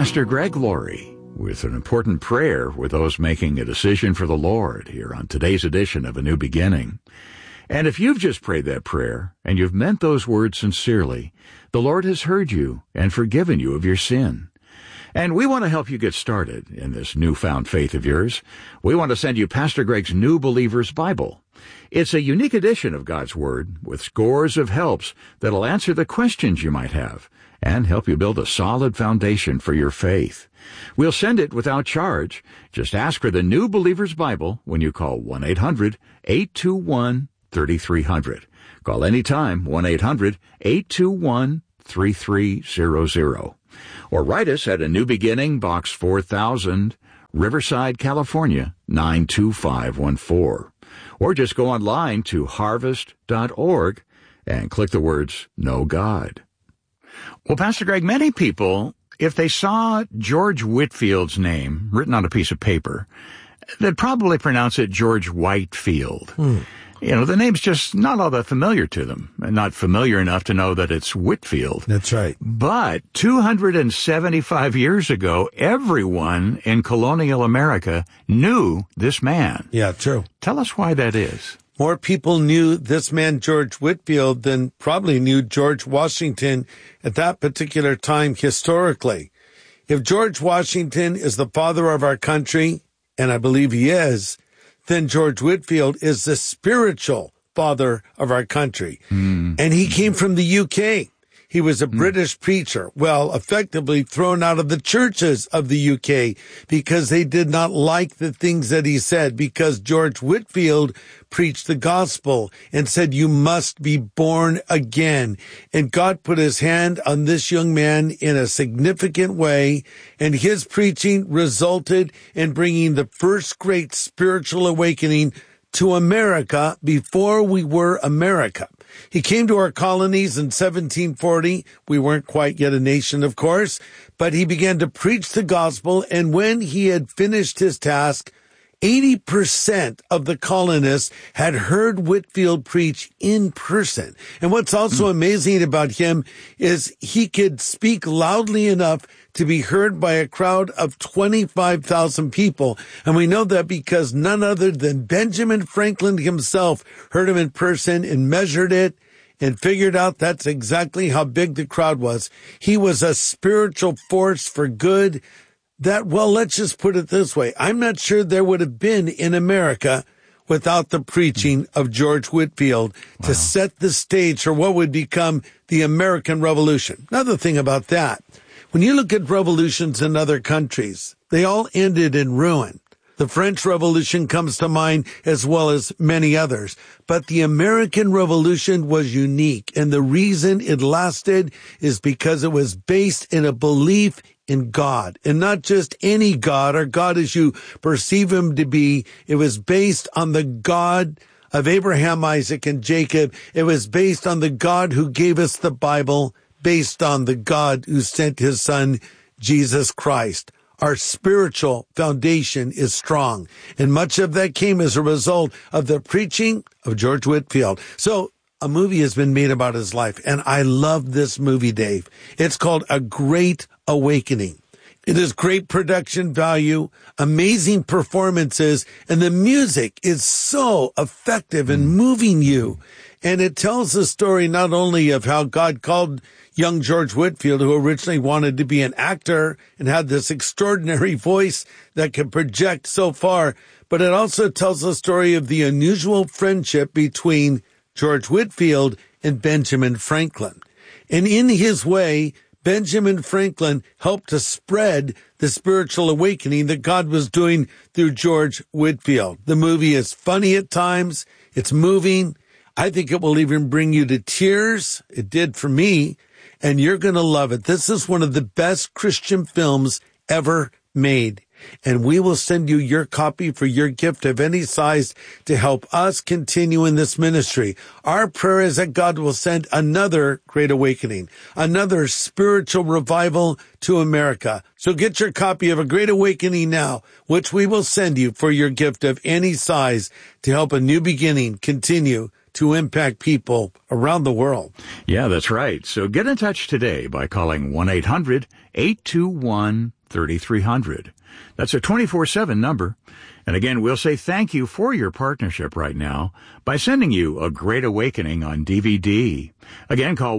Pastor Greg Laurie with an important prayer with those making a decision for the Lord here on today's edition of A New Beginning. And if you've just prayed that prayer and you've meant those words sincerely, the Lord has heard you and forgiven you of your sin. And we want to help you get started in this newfound faith of yours. We want to send you Pastor Greg's New Believer's Bible. It's a unique edition of God's Word with scores of helps that'll answer the questions you might have and help you build a solid foundation for your faith. We'll send it without charge. Just ask for the New Believer's Bible when you call 1-800-821-3300. Call anytime, 1-800-821-3300. Or write us at A New Beginning, Box 4000, Riverside, California, 92514. Or just go online to harvest.org and click the words, Know God. Well, Pastor Greg, many people, if they saw George Whitefield's name written on a piece of paper, they'd probably pronounce it George Whitefield. You know, the name's just not all that familiar to them, and not familiar enough to know that it's Whitefield. That's right. But 275 years ago, everyone in colonial America knew this man. Yeah, true. Tell us why that is. More people knew this man, George Whitefield, than probably knew George Washington at that particular time historically. If George Washington is the father of our country, and I believe he is, then George Whitefield is the spiritual father of our country. And he came from the UK. He was a British preacher, effectively thrown out of the churches of the UK because they did not like the things that he said, because George Whitefield preached the gospel and said, you must be born again. And God put his hand on this young man in a significant way, and his preaching resulted in bringing the first great spiritual awakening to America before we were America. He came to our colonies in 1740. We weren't quite yet a nation, of course, but he began to preach the gospel, and when he had finished his task, 80% of the colonists had heard Whitefield preach in person. And what's also amazing about him is he could speak loudly enough to be heard by a crowd of 25,000 people. And we know that because none other than Benjamin Franklin himself heard him in person and measured it and figured out that's exactly how big the crowd was. He was a spiritual force for good. Let's just put it this way. I'm not sure there would have been in America without the preaching of George Whitefield to set the stage for what would become the American Revolution. Another thing about that, when you look at revolutions in other countries, they all ended in ruin. The French Revolution comes to mind, as well as many others. But the American Revolution was unique, and the reason it lasted is because it was based in a belief in God, and not just any God, or God as you perceive him to be. It was based on the God of Abraham, Isaac, and Jacob. It was based on the God who gave us the Bible, based on the God who sent his son, Jesus Christ. Our spiritual foundation is strong, and much of that came as a result of the preaching of George Whitefield. So a movie has been made about his life, and I love this movie, Dave. It's called A Great Awakening. It is great production value, amazing performances, and the music is so effective in moving you. And it tells the story not only of how God called young George Whitefield, who originally wanted to be an actor and had this extraordinary voice that could project so far, but it also tells the story of the unusual friendship between George Whitefield and Benjamin Franklin. And in his way, Benjamin Franklin helped to spread the spiritual awakening that God was doing through George Whitefield. The movie is funny at times. It's moving. I think it will even bring you to tears. It did for me, and you're going to love it. This is one of the best Christian films ever made. And we will send you your copy for your gift of any size to help us continue in this ministry. Our prayer is that God will send another great awakening, another spiritual revival to America. So get your copy of A Great Awakening now, which we will send you for your gift of any size to help a new beginning continue to impact people around the world. Yeah, that's right. So get in touch today by calling 1-800-821-3300. That's a 24/7 number. And again, we'll say thank you for your partnership right now by sending you A Great Awakening on DVD. Again, call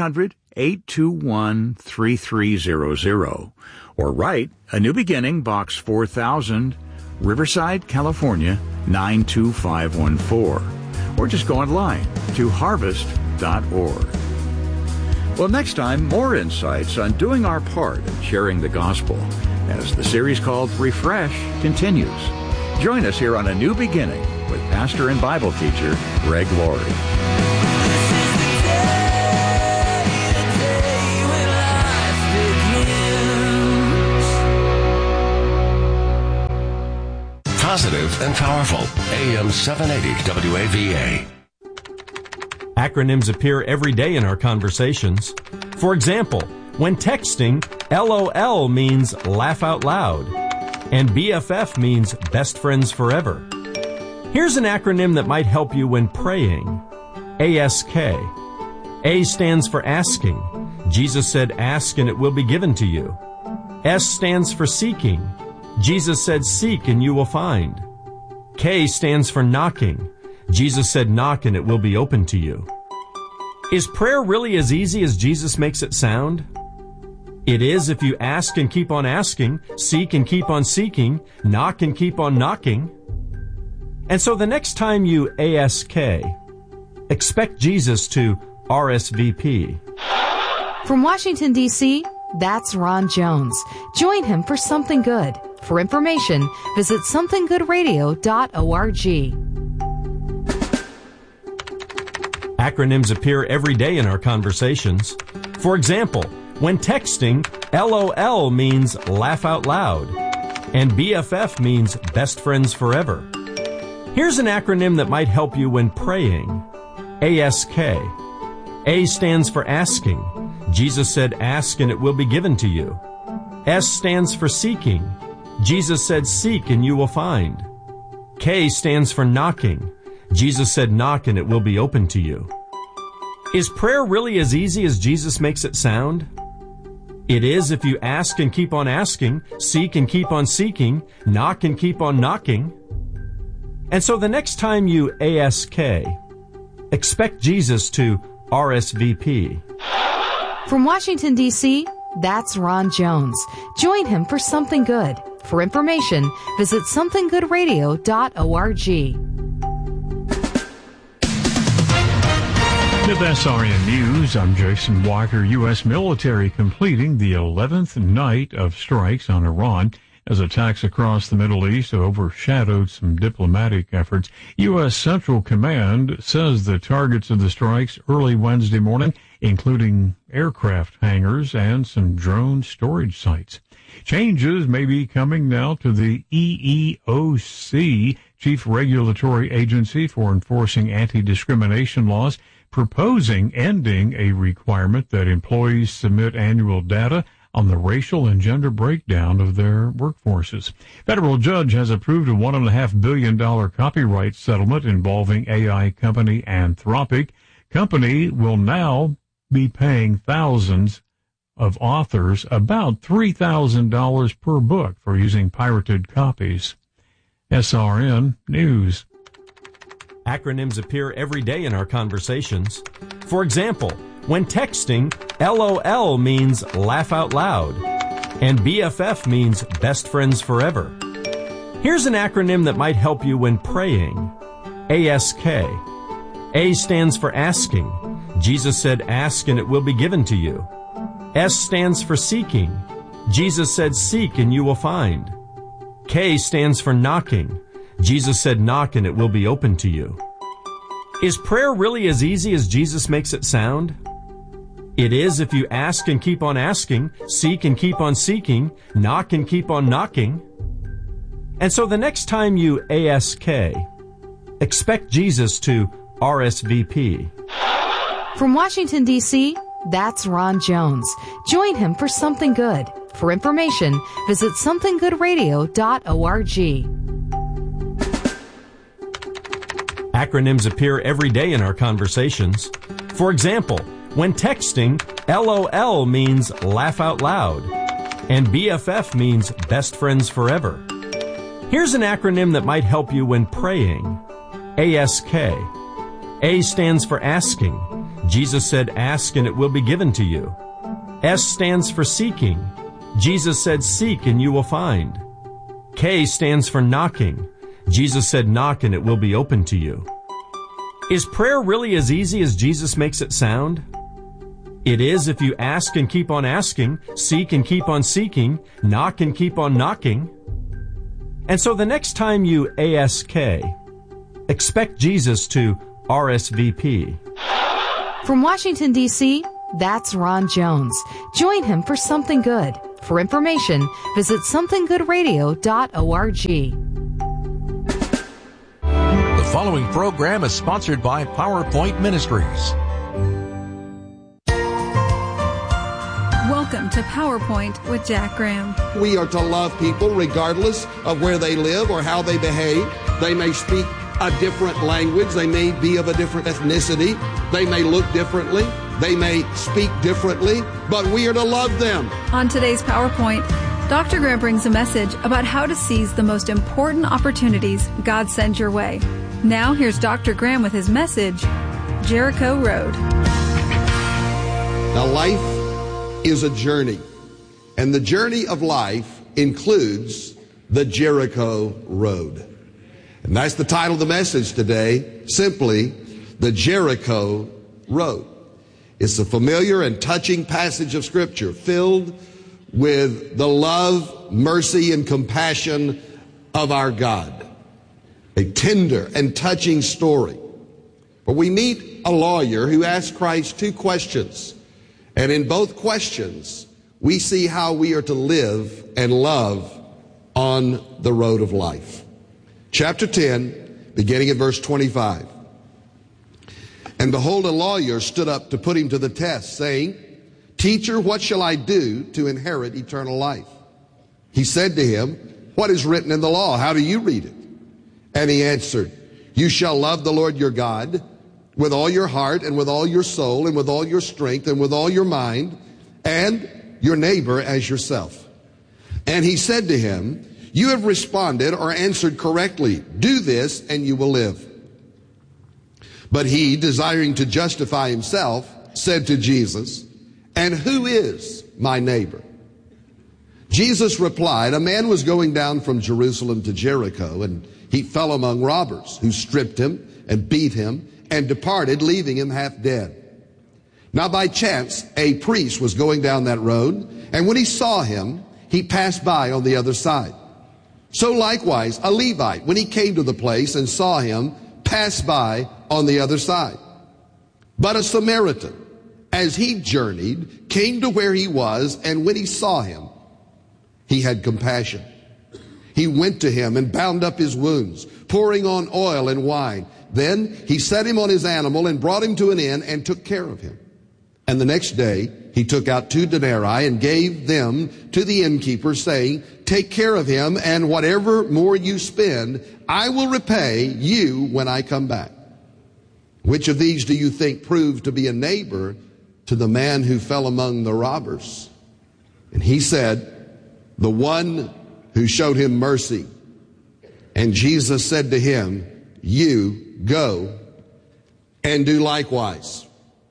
1-800-821-3300 or write A New Beginning, Box 4000, Riverside, California, 92514. Or just go online to harvest.org. Well, next time, more insights on doing our part in sharing the gospel as the series called Refresh continues. Join us here on A New Beginning with pastor and Bible teacher Greg Laurie. Positive and powerful. AM 780 WAVA. Acronyms appear every day in our conversations. For example, when texting, LOL means laugh out loud, and BFF means best friends forever. Here's an acronym that might help you when praying. ASK. A stands for asking. Jesus said, ask and it will be given to you. S stands for seeking. Jesus said, seek and you will find. K stands for knocking. Jesus said, knock and it will be open to you. Is prayer really as easy as Jesus makes it sound? It is if you ask and keep on asking, seek and keep on seeking, knock and keep on knocking. And so the next time you ASK, expect Jesus to RSVP. From Washington, D.C., that's Ron Jones. Join him for Something Good. For information, visit somethinggoodradio.org. Acronyms appear every day in our conversations. For example, when texting, LOL means laugh out loud, and BFF means best friends forever. Here's an acronym that might help you when praying. ASK. A stands for asking. Jesus said, ask and it will be given to you. S stands for seeking. Jesus said, seek and you will find. K stands for knocking. Jesus said, knock and it will be open to you. Is prayer really as easy as Jesus makes it sound? It is if you ask and keep on asking, seek and keep on seeking, knock and keep on knocking. And so the next time you ASK, expect Jesus to RSVP. From Washington, D.C., that's Ron Jones. Join him for Something Good. For information, visit somethinggoodradio.org. With SRN News, I'm Jason Walker. U.S. military completing the 11th night of strikes on Iran as attacks across the Middle East overshadowed some diplomatic efforts. U.S. Central Command says the targets of the strikes early Wednesday morning, including aircraft hangars and some drone storage sites. Changes may be coming now to the EEOC, Chief Regulatory Agency for Enforcing Anti-Discrimination Laws, proposing ending a requirement that employees submit annual data on the racial and gender breakdown of their workforces. Federal judge has approved a $1.5 billion copyright settlement involving AI company Anthropic. Company will now be paying thousands of authors about $3,000 per book for using pirated copies. SRN News. Acronyms appear every day in our conversations. For example, when texting, LOL means laugh out loud, and BFF means best friends forever. Here's an acronym that might help you when praying. ASK. A stands for asking. Jesus said, ask and it will be given to you. S stands for seeking. Jesus said, seek and you will find. K stands for knocking. Jesus said, knock and it will be open to you. Is prayer really as easy as Jesus makes it sound? It is if you ask and keep on asking, seek and keep on seeking, knock and keep on knocking. And so the next time you ASK, expect Jesus to RSVP. From Washington, D.C., that's Ron Jones. Join him for Something Good. For information, visit somethinggoodradio.org. Acronyms appear every day in our conversations. For example, when texting, LOL means laugh out loud, and BFF means best friends forever. Here's an acronym that might help you when praying. ASK. A stands for asking. Jesus said, ask and it will be given to you. S stands for seeking. Jesus said, seek and you will find. K stands for knocking. Jesus said, knock and it will be open to you. Is prayer really as easy as Jesus makes it sound? It is if you ask and keep on asking, seek and keep on seeking, knock and keep on knocking. And so the next time you ASK, expect Jesus to RSVP. From Washington, D.C., that's Ron Jones. Join him for Something Good. For information, visit somethinggoodradio.org. The following program is sponsored by PowerPoint Ministries. Welcome to PowerPoint with Jack Graham. We are to love people regardless of where they live or how they behave. They may speak a different language. They may be of a different ethnicity. They may look differently. They may speak differently, but we are to love them. On today's PowerPoint, Dr. Graham brings a message about how to seize the most important opportunities God sends your way. Now, here's Dr. Graham with his message, Jericho Road. Now, life is a journey, and the journey of life includes the Jericho Road. And that's the title of the message today, simply, the Jericho Road. It's a familiar and touching passage of Scripture filled with the love, mercy, and compassion of our God. A tender and touching story. But we meet a lawyer who asks Christ two questions. And in both questions, we see how we are to live and love on the road of life. Chapter 10, beginning at verse 25. And behold, a lawyer stood up to put him to the test, saying, Teacher, what shall I do to inherit eternal life? He said to him, What is written in the law? How do you read it? And he answered, You shall love the Lord your God with all your heart and with all your soul and with all your strength and with all your mind, and your neighbor as yourself. And he said to him, You have responded or answered correctly. Do this and you will live. But he, desiring to justify himself, said to Jesus, And who is my neighbor? Jesus replied, A man was going down from Jerusalem to Jericho, and he fell among robbers, who stripped him and beat him and departed, leaving him half dead. Now by chance, a priest was going down that road, and when he saw him, he passed by on the other side. So likewise, a Levite, when he came to the place and saw him, passed by on the other side. But a Samaritan, as he journeyed, came to where he was, and when he saw him, he had compassion. He went to him and bound up his wounds, pouring on oil and wine. Then he set him on his animal and brought him to an inn and took care of him. And the next day he took out 2 denarii and gave them to the innkeeper, saying, Take care of him, and whatever more you spend, I will repay you when I come back. Which of these do you think proved to be a neighbor to the man who fell among the robbers? And he said, The one who showed him mercy. And Jesus said to him, You go and do likewise.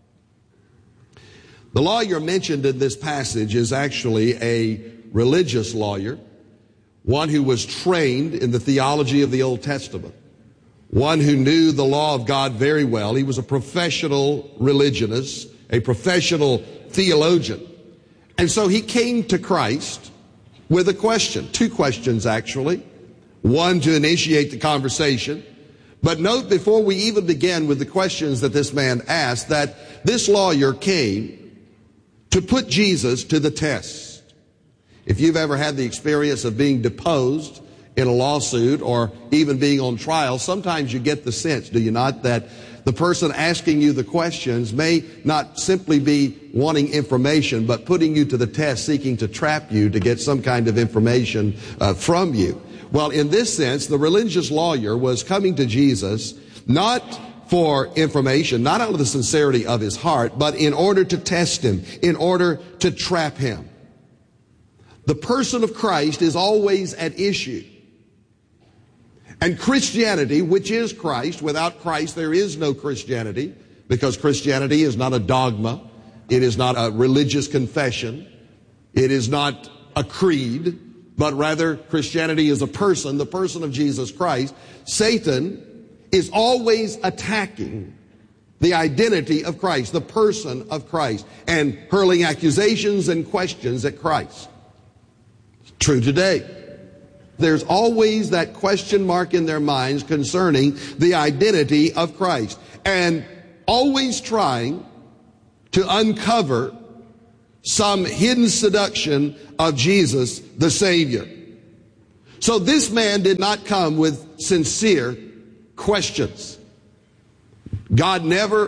The lawyer mentioned in this passage is actually a religious lawyer, one who was trained in the theology of the Old Testament, one who knew the law of God very well. He was a professional religionist, a professional theologian. And so he came to Christ with a question, 2 questions actually, one to initiate the conversation. But note before we even begin with the questions that this man asked, that this lawyer came to put Jesus to the test. If you've ever had the experience of being deposed in a lawsuit or even being on trial, sometimes you get the sense, do you not, that the person asking you the questions may not simply be wanting information, but putting you to the test, seeking to trap you to get some kind of information from you. Well, in this sense, the religious lawyer was coming to Jesus not for information, not out of the sincerity of his heart, but in order to test him, in order to trap him. The person of Christ is always at issue. And Christianity, which is Christ, without Christ there is no Christianity, because Christianity is not a dogma, it is not a religious confession, it is not a creed, but rather Christianity is a person, the person of Jesus Christ. Satan is always attacking the identity of Christ, the person of Christ, and hurling accusations and questions at Christ. True today. There's always that question mark in their minds concerning the identity of Christ, and always trying to uncover some hidden seduction of Jesus the Savior. So this man did not come with sincere questions. God never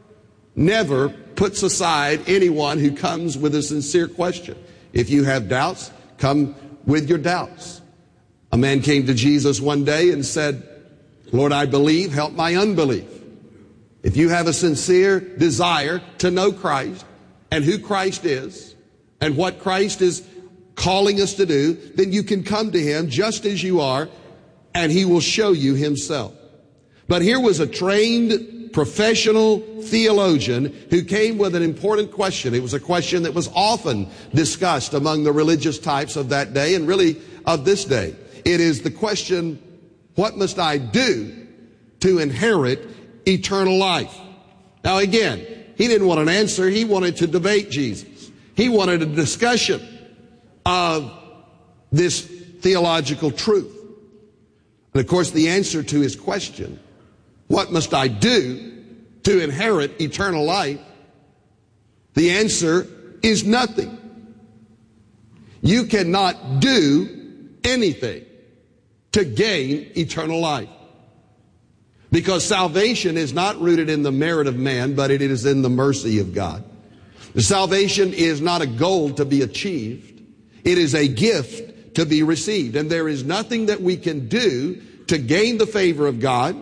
puts aside anyone who comes with a sincere question. If you have doubts, come with your doubts. A man came to Jesus one day and said, Lord, I believe, help my unbelief. If you have a sincere desire to know Christ and who Christ is and what Christ is calling us to do, then you can come to him just as you are, and he will show you himself. But here was a trained professional theologian who came with an important question. It was a question that was often discussed among the religious types of that day and really of this day. It is the question, what must I do to inherit eternal life? Now again, he didn't want an answer. He wanted to debate Jesus. He wanted a discussion of this theological truth. And of course, the answer to his question, what must I do to inherit eternal life? The answer is nothing. You cannot do anything to gain eternal life. Because salvation is not rooted in the merit of man, but it is in the mercy of God. The salvation is not a goal to be achieved. It is a gift to be received. And there is nothing that we can do to gain the favor of God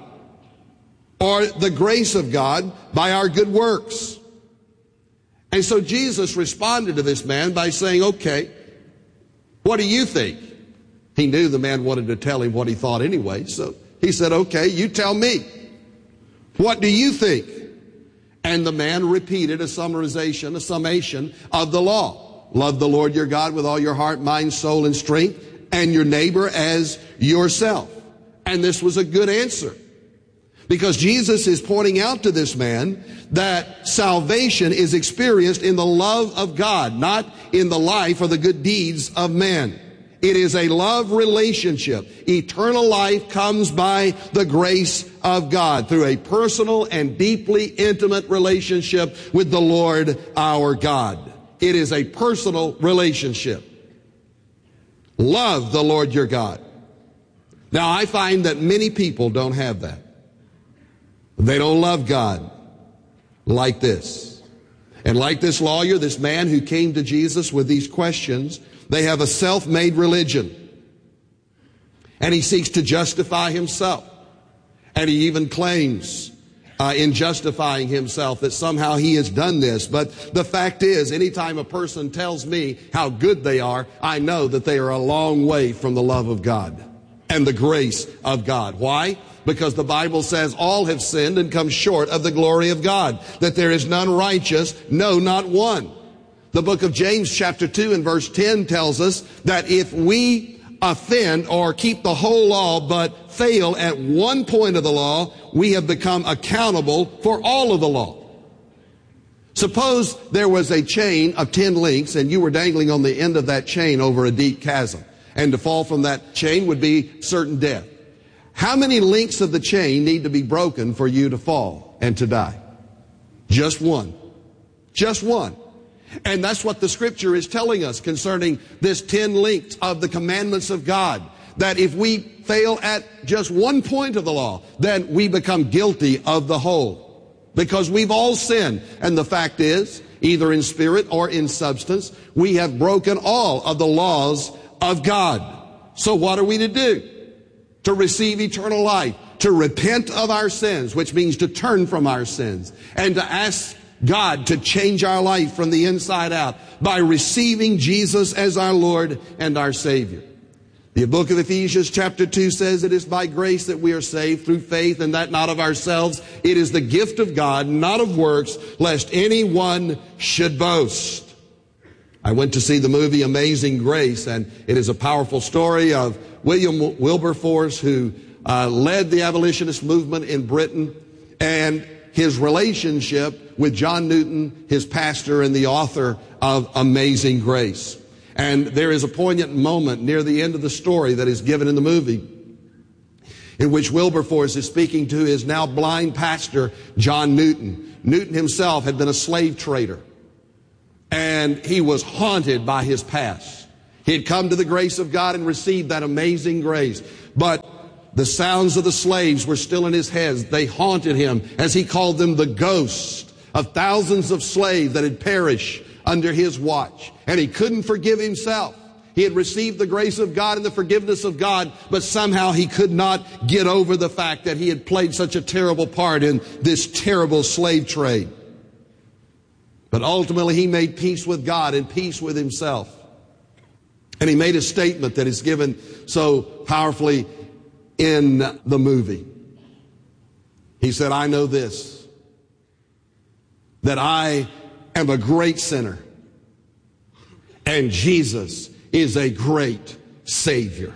or the grace of God by our good works. And so Jesus responded to this man by saying, okay, what do you think? He knew the man wanted to tell him what he thought anyway, so he said, okay, you tell me. What do you think? And the man repeated a summation of the law. Love the Lord your God with all your heart, mind, soul, and strength, and your neighbor as yourself. And this was a good answer. Because Jesus is pointing out to this man that salvation is experienced in the love of God, not in the life or the good deeds of man. It is a love relationship. Eternal life comes by the grace of God through a personal and deeply intimate relationship with the Lord our God. It is a personal relationship. Love the Lord your God. Now, I find that many people don't have that. They don't love God like this. And like this lawyer, this man who came to Jesus with these questions, they have a self-made religion. And he seeks to justify himself. And he even claims in justifying himself that somehow he has done this. But the fact is, anytime a person tells me how good they are, I know that they are a long way from the love of God and the grace of God. Why? Because the Bible says all have sinned and come short of the glory of God, that there is none righteous, no, not one. The book of James chapter 2 and verse 10 tells us that if we offend or keep the whole law but fail at one point of the law, we have become accountable for all of the law. Suppose there was a chain of 10 links and you were dangling on the end of that chain over a deep chasm, and to fall from that chain would be certain death. How many links of the chain need to be broken for you to fall and to die? Just one. Just one. And that's what the scripture is telling us concerning this 10 links of the commandments of God. That if we fail at just one point of the law, then we become guilty of the whole. Because we've all sinned. And the fact is, either in spirit or in substance, we have broken all of the laws of God. So what are we to do to receive eternal life? to repent of our sins, which means to turn from our sins, and to ask God to change our life from the inside out by receiving Jesus as our Lord and our Savior. The book of Ephesians chapter 2 says it is by grace that we are saved through faith, and that not of ourselves. It is the gift of God, not of works, lest anyone should boast. I went to see the movie Amazing Grace, and it is a powerful story of William Wilberforce, who led the abolitionist movement in Britain, and his relationship with John Newton, his pastor and the author of Amazing Grace. And there is a poignant moment near the end of the story that is given in the movie in which Wilberforce is speaking to his now blind pastor, John Newton. Newton himself had been a slave trader, and he was haunted by his past. He had come to the grace of God and received that amazing grace, but the sounds of the slaves were still in his head. They haunted him, as he called them, the ghost of thousands of slaves that had perished under his watch. And he couldn't forgive himself. He had received the grace of God and the forgiveness of God, but somehow he could not get over the fact that he had played such a terrible part in this terrible slave trade. But ultimately he made peace with God and peace with himself. And he made a statement that is given so powerfully in the movie. He said, "I know this, that I am a great sinner, and Jesus is a great Savior."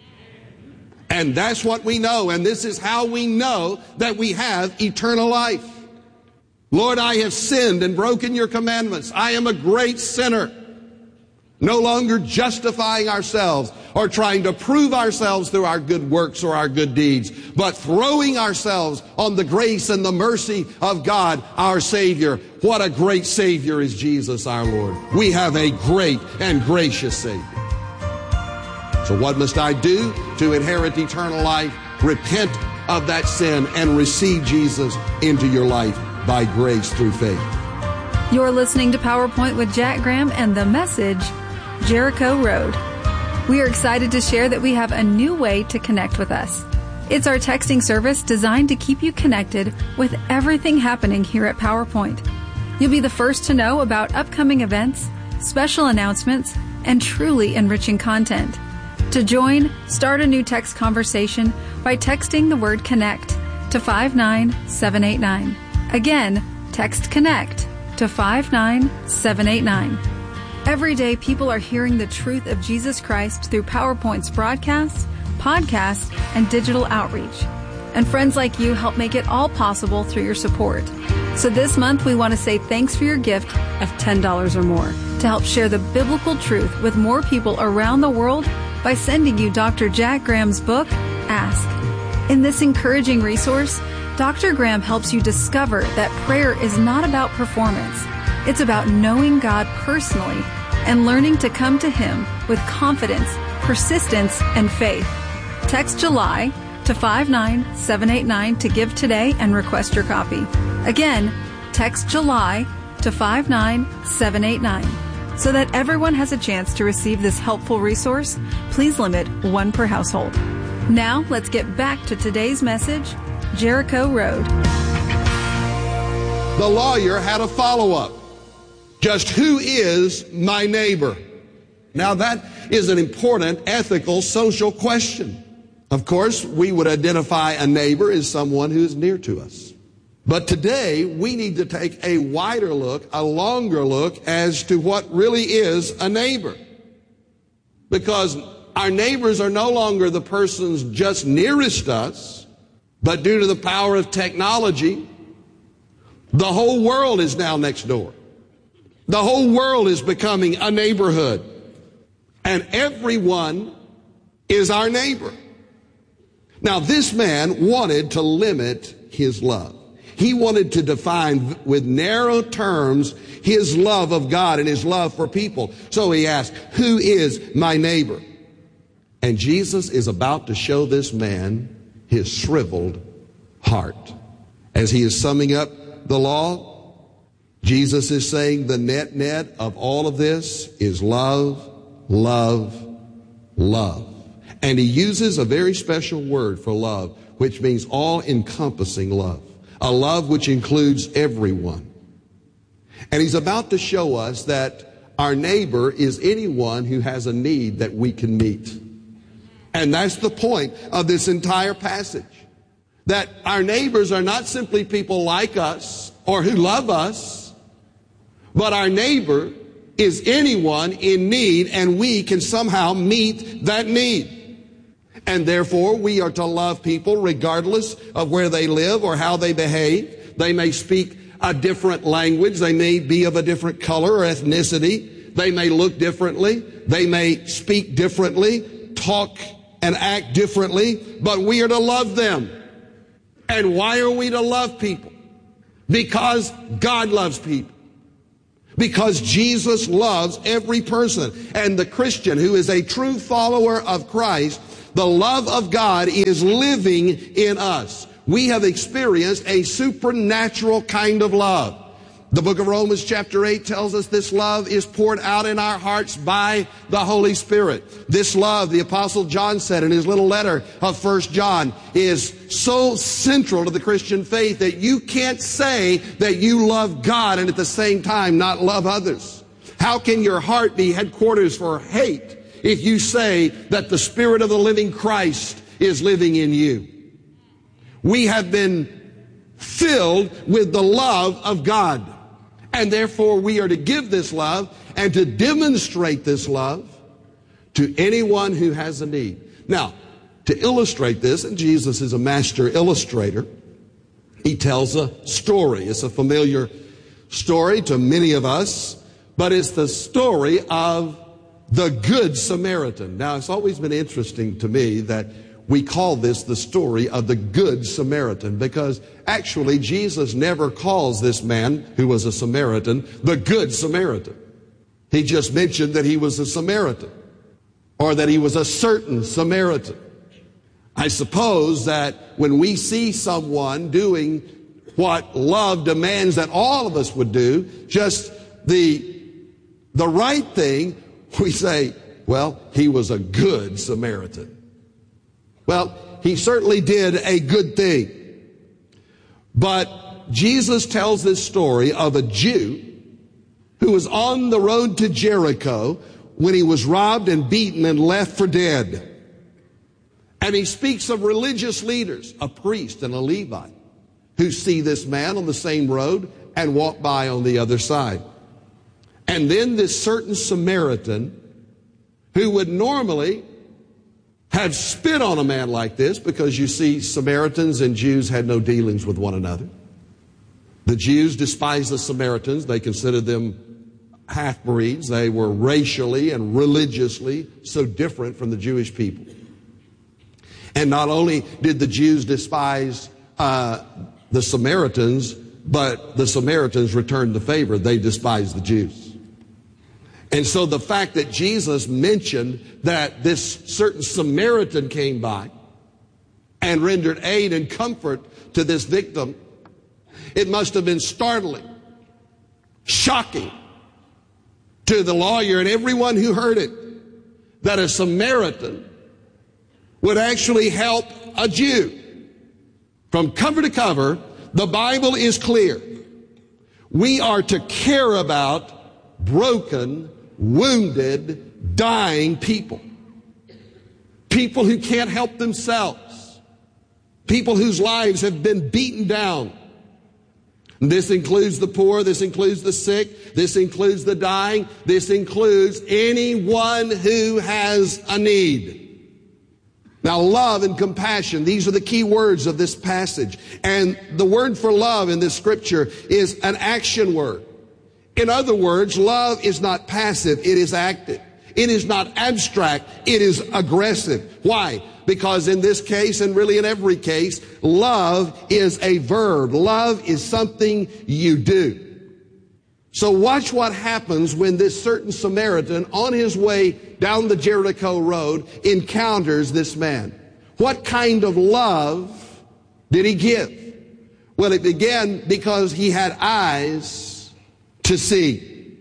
And that's what we know, and this is how we know that we have eternal life. Lord, I have sinned and broken your commandments. I am a great sinner. No longer justifying ourselves or trying to prove ourselves through our good works or our good deeds, but throwing ourselves on the grace and the mercy of God, our Savior. What a great Savior is Jesus, our Lord. We have a great and gracious Savior. So what must I do to inherit eternal life? Repent of that sin and receive Jesus into your life by grace through faith. You're listening to PowerPoint with Jack Graham and the message, Jericho Road. We are excited to share that we have a new way to connect with us. It's our texting service designed to keep you connected with everything happening here at PowerPoint. You'll be the first to know about upcoming events, special announcements, and truly enriching content. To join, start a new text conversation by texting the word CONNECT to 59789. Again, text CONNECT to 59789. Every day, people are hearing the truth of Jesus Christ through PowerPoint's broadcasts, podcasts, and digital outreach. And friends like you help make it all possible through your support. So this month, we want to say thanks for your gift of $10 or more to help share the biblical truth with more people around the world by sending you Dr. Jack Graham's book, Ask. In this encouraging resource, Dr. Graham helps you discover that prayer is not about performance. It's about knowing God personally and learning to come to Him with confidence, persistence, and faith. Text July to 59789 to give today and request your copy. Again, text July to 59789. So that everyone has a chance to receive this helpful resource, please limit one per household. Now, let's get back to today's message, Jericho Road. The lawyer had a follow-up. Just who is my neighbor? Now that is an important ethical, social question. Of course, we would identify a neighbor as someone who is near to us. But today, we need to take a wider look, a longer look as to what really is a neighbor. Because our neighbors are no longer the persons just nearest us, but due to the power of technology, the whole world is now next door. The whole world is becoming a neighborhood. And everyone is our neighbor. Now, this man wanted to limit his love. He wanted to define with narrow terms his love of God and his love for people. So he asked, who is my neighbor? And Jesus is about to show this man his shriveled heart. As he is summing up the law, Jesus is saying the net of all of this is love, love, love. And he uses a very special word for love, which means all-encompassing love, a love which includes everyone. And he's about to show us that our neighbor is anyone who has a need that we can meet. And that's the point of this entire passage. That our neighbors are not simply people like us or who love us, but our neighbor is anyone in need, and we can somehow meet that need. And therefore, we are to love people regardless of where they live or how they behave. They may speak a different language. They may be of a different color or ethnicity. They may look differently. They may speak differently, talk and act differently, but we are to love them. And why are we to love people? Because God loves people. Because Jesus loves every person. And the Christian who is a true follower of Christ, the love of God is living in us. We have experienced a supernatural kind of love. The book of Romans chapter 8 tells us this love is poured out in our hearts by the Holy Spirit. This love, the Apostle John said in his little letter of 1 John, is so central to the Christian faith that you can't say that you love God and at the same time not love others. How can your heart be headquarters for hate if you say that the Spirit of the living Christ is living in you? We have been filled with the love of God. And therefore we are to give this love and to demonstrate this love to anyone who has a need. Now, to illustrate this, and Jesus is a master illustrator, he tells a story. It's a familiar story to many of us, but it's the story of the Good Samaritan. Now, it's always been interesting to me that we call this the story of the Good Samaritan, because actually Jesus never calls this man who was a Samaritan the Good Samaritan. He just mentioned that he was a Samaritan, or that he was a certain Samaritan. I suppose that when we see someone doing what love demands that all of us would do, just the right thing, we say, well, he was a good Samaritan. Well, he certainly did a good thing. But Jesus tells this story of a Jew who was on the road to Jericho when he was robbed and beaten and left for dead. And he speaks of religious leaders, a priest and a Levite, who see this man on the same road and walk by on the other side. And then this certain Samaritan who would normally have spit on a man like this, because you see, Samaritans and Jews had no dealings with one another. The Jews despised the Samaritans. They considered them half-breeds. They were racially and religiously so different from the Jewish people. And not only did the Jews despise the Samaritans, but the Samaritans returned the favor. They despised the Jews. And so the fact that Jesus mentioned that this certain Samaritan came by and rendered aid and comfort to this victim, it must have been startling, shocking to the lawyer and everyone who heard it, that a Samaritan would actually help a Jew. From cover to cover, the Bible is clear. We are to care about broken, wounded, dying people. People who can't help themselves. People whose lives have been beaten down. This includes the poor, this includes the sick, this includes the dying, this includes anyone who has a need. Now, love and compassion, these are the key words of this passage. And the word for love in this scripture is an action word. In other words, love is not passive, it is active. It is not abstract, it is aggressive. Why? Because in this case, and really in every case, love is a verb. Love is something you do. So watch what happens when this certain Samaritan on his way down the Jericho road encounters this man. What kind of love did he give? Well, it began because he had eyes to see.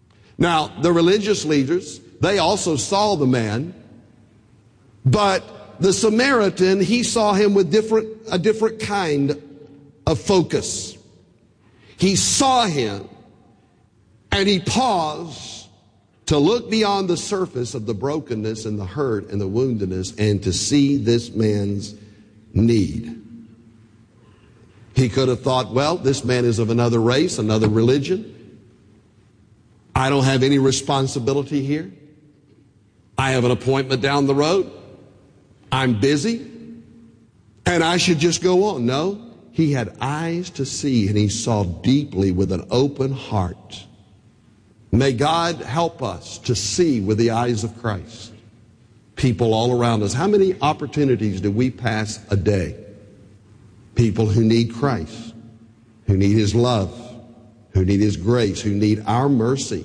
Now, the religious leaders, they also saw the man, but the Samaritan, he saw him with a different kind of focus. He saw him and he paused to look beyond the surface of the brokenness and the hurt and the woundedness and to see this man's need. He could have thought, well, this man is of another race, another religion. I don't have any responsibility here. I have an appointment down the road. I'm busy. And I should just go on. No, he had eyes to see and he saw deeply with an open heart. May God help us to see with the eyes of Christ people all around us. How many opportunities do we pass a day? People who need Christ, who need His love, who need His grace, who need our mercy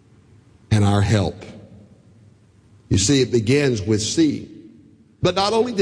and our help. You see, it begins with seeing. But not only